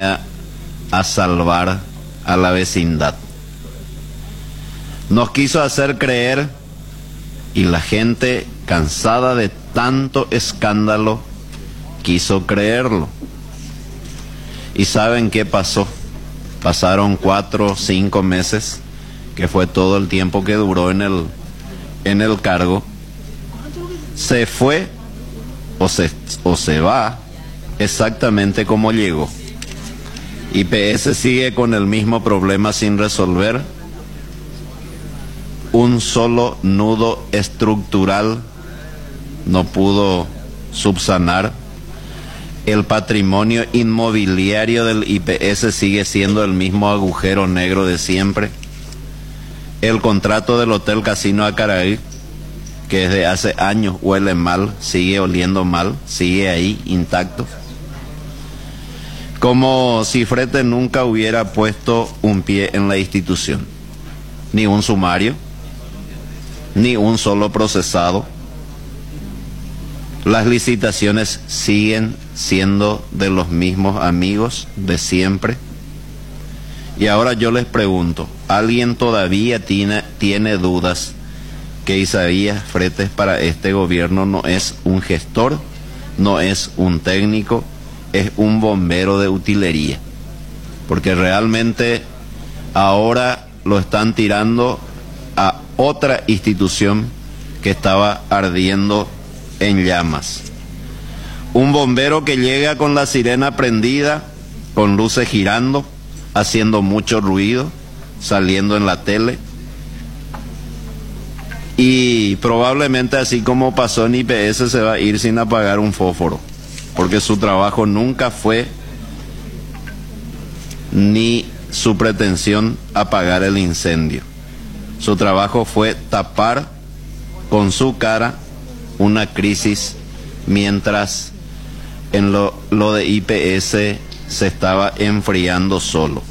venía a salvar a la vecindad. Nos quiso hacer creer, y la gente, cansada de tanto escándalo, quiso creerlo. ¿Y saben qué pasó? Pasaron 4 o 5 meses, que fue todo el tiempo que duró en el cargo. Se fue o se va exactamente como llegó. IPS sigue con el mismo problema sin resolver. Un solo nudo estructural no pudo subsanar. El patrimonio inmobiliario del IPS sigue siendo el mismo agujero negro de siempre. El contrato del Hotel Casino Acaraí, que desde hace años huele mal, sigue oliendo mal, sigue ahí intacto. Como si Frete nunca hubiera puesto un pie en la institución. Ni un sumario, ni un solo procesado. Las licitaciones siguen siendo de los mismos amigos de siempre. Y ahora yo les pregunto, ¿alguien todavía tiene dudas que Isaías Fretes para este gobierno no es un gestor, no es un técnico, es un bombero de utilería? Porque realmente ahora lo están tirando a otra institución que estaba ardiendo en llamas. Un bombero que llega con la sirena prendida, con luces girando, haciendo mucho ruido, saliendo en la tele. Y probablemente, así como pasó en IPS, se va a ir sin apagar un fósforo, porque su trabajo nunca fue ni su pretensión apagar el incendio. Su trabajo fue tapar con su cara una crisis, mientras en lo de IPS se estaba enfriando solo.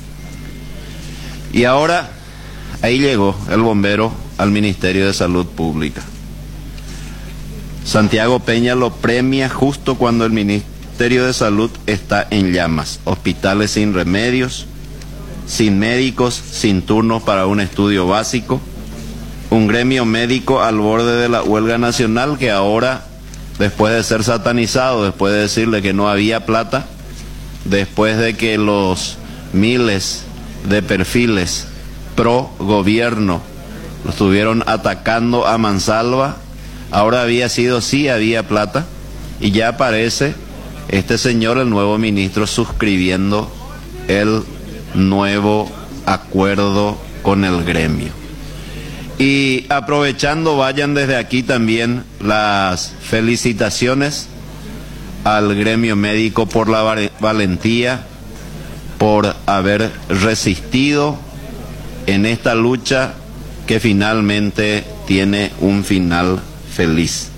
Y ahora ahí llegó el bombero al Ministerio de Salud Pública. Santiago Peña lo premia justo cuando el Ministerio de Salud está en llamas. Hospitales sin remedios, sin médicos, sin turnos para un estudio básico. Un gremio médico al borde de la huelga nacional, que ahora, después de ser satanizado, después de decirle que no había plata, después de que los miles de perfiles pro gobierno lo estuvieron atacando a mansalva, ahora sí había plata, y ya aparece este señor, el nuevo ministro, suscribiendo el nuevo acuerdo con el gremio. Y aprovechando, vayan desde aquí también las felicitaciones al gremio médico por la valentía, por haber resistido en esta lucha que finalmente tiene un final feliz.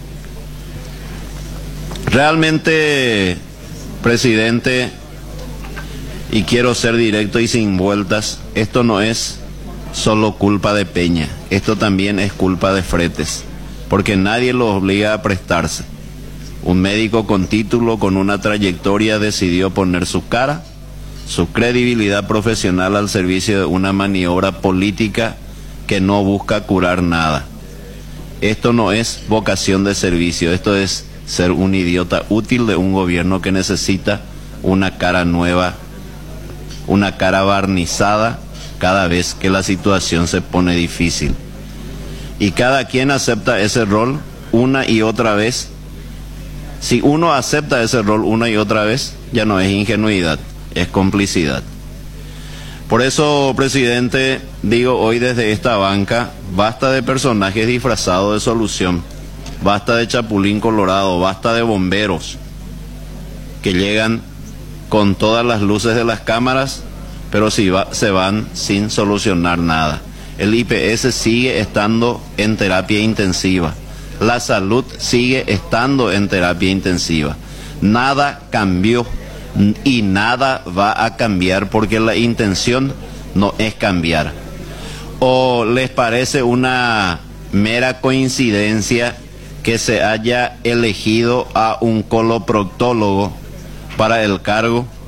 Realmente, presidente, y quiero ser directo y sin vueltas, esto no es solo culpa de Peña, esto también es culpa de Fretes, porque nadie lo obliga a prestarse. Un médico con título, con una trayectoria, decidió poner su cara, su credibilidad profesional al servicio de una maniobra política que no busca curar nada. Esto no es vocación de servicio, esto es ser un idiota útil de un gobierno que necesita una cara nueva, una cara barnizada cada vez que la situación se pone difícil. Y cada quien acepta ese rol una y otra vez. Si uno acepta ese rol una y otra vez, ya no es ingenuidad, es complicidad. Por eso, presidente, digo hoy desde esta banca, basta de personajes disfrazados de solución, basta de chapulín colorado, basta de bomberos que llegan con todas las luces de las cámaras, pero se van sin solucionar nada. El IPS sigue estando en terapia intensiva. La salud sigue estando en terapia intensiva. Nada cambió y nada va a cambiar, porque la intención no es cambiar. ¿O les parece una mera coincidencia que se haya elegido a un coloproctólogo para el cargo?